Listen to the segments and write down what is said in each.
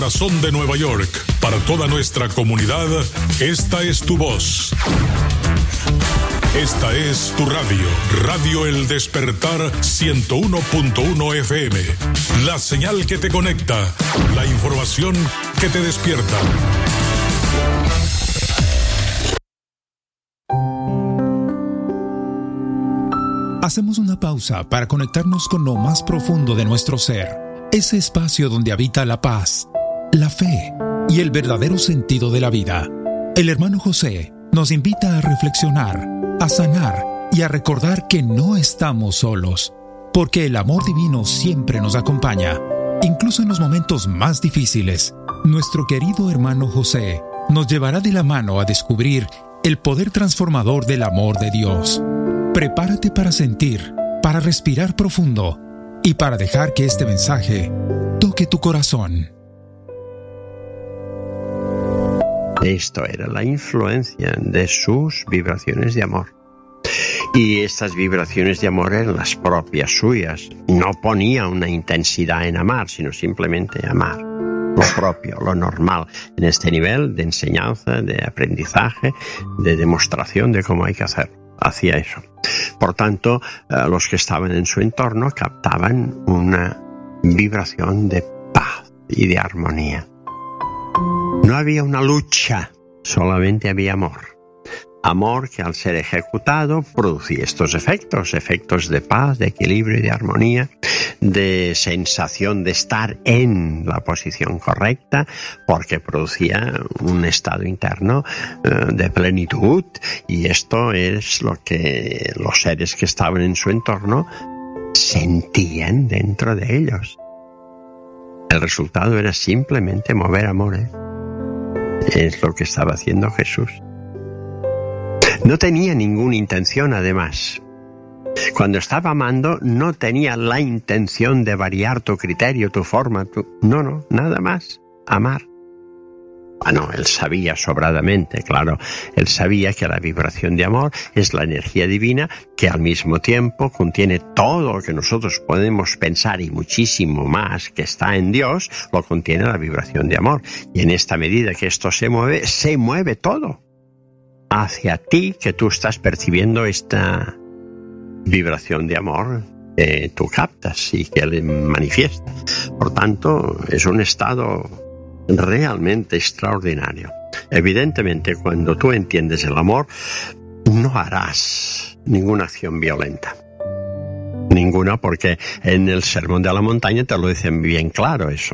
Corazón de Nueva York, para toda nuestra comunidad, esta es tu voz. Esta es tu radio, Radio El Despertar 101.1 FM. La señal que te conecta, la información que te despierta. Hacemos una pausa para conectarnos con lo más profundo de nuestro ser, ese espacio donde habita la paz, la fe y el verdadero sentido de la vida. El hermano José nos invita a reflexionar, a sanar y a recordar que no estamos solos, porque el amor divino siempre nos acompaña, incluso en los momentos más difíciles. Nuestro querido hermano José nos llevará de la mano a descubrir el poder transformador del amor de Dios. Prepárate para sentir, para respirar profundo y para dejar que este mensaje toque tu corazón. Esto era la influencia de sus vibraciones de amor. Y estas vibraciones de amor eran las propias suyas. No ponía una intensidad en amar, sino simplemente amar. Lo propio, lo normal, en este nivel de enseñanza, de aprendizaje, de demostración de cómo hay que hacer. Hacía eso. Por tanto, los que estaban en su entorno captaban una vibración de paz y de armonía. No había una lucha, solamente había amor. Amor que al ser ejecutado producía estos efectos de paz, de equilibrio y de armonía, de sensación de estar en la posición correcta, porque producía un estado interno de plenitud, y esto es lo que los seres que estaban en su entorno sentían dentro de ellos. El resultado era simplemente mover amor, Es lo que estaba haciendo Jesús. No tenía ninguna intención, además. Cuando estaba amando, no tenía la intención de variar tu criterio, tu forma, No, nada más. Amar. Bueno, él sabía sobradamente, claro. Él sabía que la vibración de amor es la energía divina que al mismo tiempo contiene todo lo que nosotros podemos pensar y muchísimo más que está en Dios, lo contiene la vibración de amor. Y en esta medida que esto se mueve todo hacia ti, que tú estás percibiendo esta vibración de amor que tú captas y que él manifiesta. Por tanto, es un estado realmente extraordinario. Evidentemente, cuando tú entiendes el amor, no harás ninguna acción violenta. Ninguna, porque en el Sermón de la Montaña te lo dicen bien claro eso.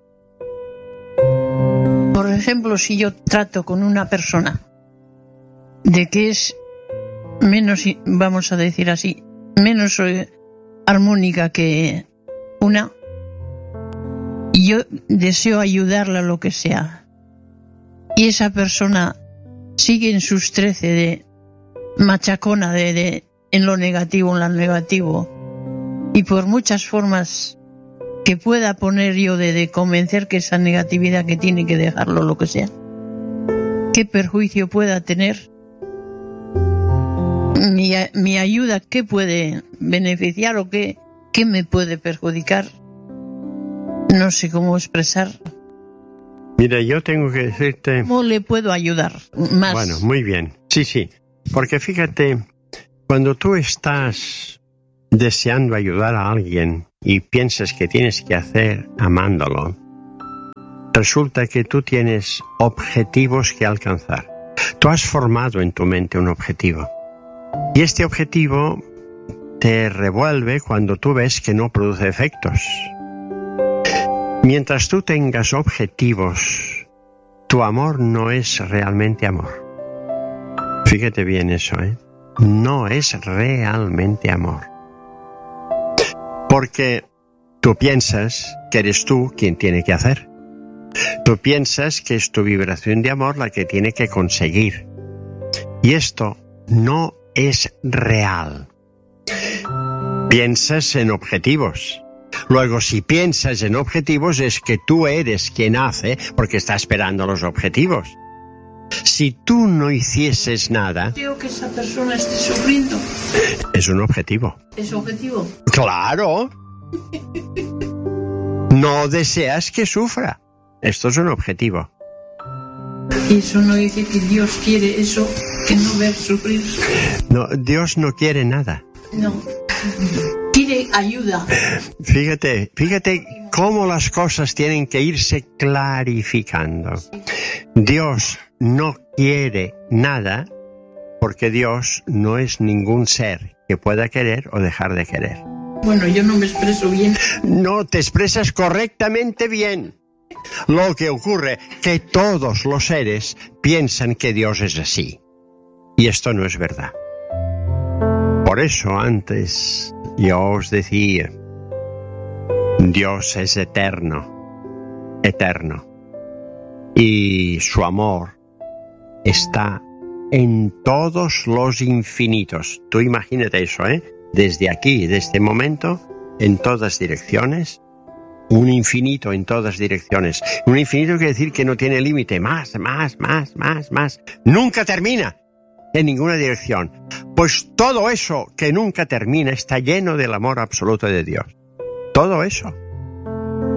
Por ejemplo, si yo trato con una persona de que es menos, vamos a decir así, menos armónica que una, y yo deseo ayudarla a lo que sea, y esa persona sigue en sus 13 de machacona en lo negativo, y por muchas formas que pueda poner yo de convencer que esa negatividad que tiene que dejarlo, lo que sea, qué perjuicio pueda tener, mi ayuda, qué puede beneficiar o qué me puede perjudicar. No sé cómo expresar. Mira, yo tengo que decirte... ¿Cómo le puedo ayudar más? Bueno, muy bien. Sí. Porque fíjate, cuando tú estás deseando ayudar a alguien y piensas que tienes que hacer amándolo, resulta que tú tienes objetivos que alcanzar. Tú has formado en tu mente un objetivo. Y este objetivo te revuelve cuando tú ves que no produce efectos. Mientras tú tengas objetivos, tu amor no es realmente amor. Fíjate bien eso, No es realmente amor. Porque tú piensas que eres tú quien tiene que hacer. Tú piensas que es tu vibración de amor la que tiene que conseguir. Y esto no es real. Piensas en objetivos. Luego, si piensas en objetivos, es que tú eres quien hace, porque está esperando los objetivos. Si tú no hicieses nada... Creo que esa persona esté sufriendo. Es un objetivo. ¿Es objetivo? ¡Claro! No deseas que sufra. Esto es un objetivo. Y eso no dice que Dios quiere eso, que no ver sufrir. No, Dios no quiere nada. No. Quiere ayuda. Fíjate cómo las cosas tienen que irse clarificando. Dios no quiere nada porque Dios no es ningún ser que pueda querer o dejar de querer. Bueno, yo no me expreso bien. No, te expresas correctamente bien. Lo que ocurre que todos los seres piensan que Dios es así. Y esto no es verdad. Por eso antes yo os decía, Dios es eterno, eterno. Y su amor está en todos los infinitos. Tú imagínate eso, desde aquí, desde este momento, en todas direcciones. Un infinito en todas direcciones. Un infinito quiere decir que no tiene límite. Más. Nunca termina en ninguna dirección. Pues todo eso que nunca termina está lleno del amor absoluto de Dios. Todo eso.